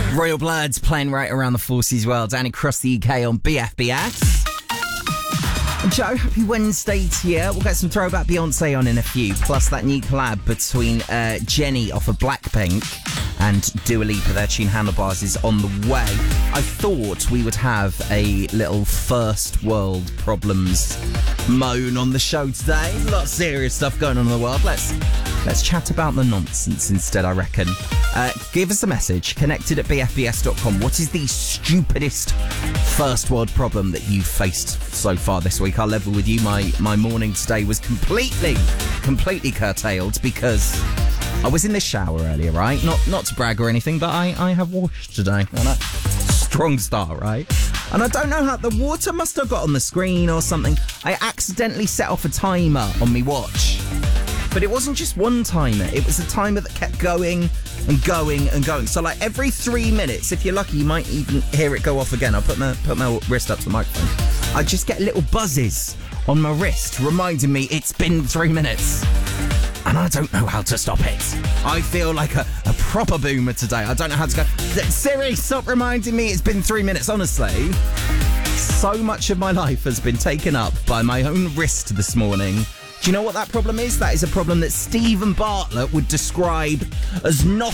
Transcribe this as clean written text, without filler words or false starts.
Royal Bloods playing right around the forces well, down across the UK on BFBS. And Joe, happy Wednesday to you. We'll get some throwback Beyonce on in a few, plus that new collab between Jennie off of Blackpink and Dua Lipa. Their tune Handlebars is on the way. I thought we would have a little first world problems moan on the show today. There's a lot of serious stuff going on in the world. Let's chat about the nonsense instead, I reckon. Give us a message, connected at bfbs.com. What is the stupidest first world problem that you've faced so far this week? I'll level with you. My morning today was completely curtailed because I was in the shower earlier, right? Not to brag or anything, but I have washed today. And strong start, right? And I don't know how the water must have got on the screen or something. I accidentally set off a timer on my watch. But it wasn't just one timer. It was a timer that kept going and going and going. So like every 3 minutes, if you're lucky, you might even hear it go off again. I'll put my wrist up to the microphone. I just get little buzzes on my wrist reminding me it's been 3 minutes. And I don't know how to stop it. I feel like a proper boomer today. I don't know how to go, Siri, stop reminding me it's been 3 minutes. Honestly, so much of my life has been taken up by my own wrist this morning. Do you know what that problem is? That is a problem that Stephen Bartlett would describe as not